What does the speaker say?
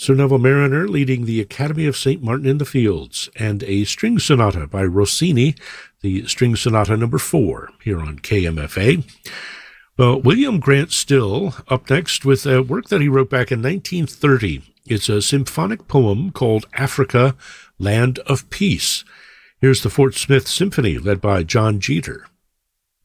Sir Neville Mariner leading the Academy of St. Martin in the Fields, and a string sonata by Rossini, the String Sonata number 4, here on KMFA. Well, William Grant Still up next with a work that he wrote back in 1930. It's a symphonic poem called Africa, Land of Peace. Here's the Fort Smith Symphony, led by John Jeter.